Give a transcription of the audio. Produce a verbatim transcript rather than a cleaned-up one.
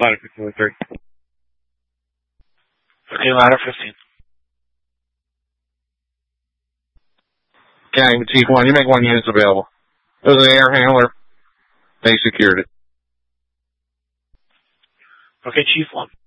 Ladder fifteen three. Okay, ladder fifteen. Okay, Chief one, you make one unit available. It was an air handler. They secured it. Okay, Chief one.